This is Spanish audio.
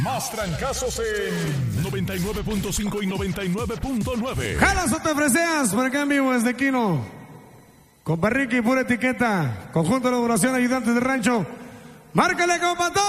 Más trancazos en 99.5 y 99.9. Jalas o te freseas por acá en vivo desde Quino. Compa Ricky, pura etiqueta. Conjunto de elaboración, ayudantes de rancho. Márcale, compa.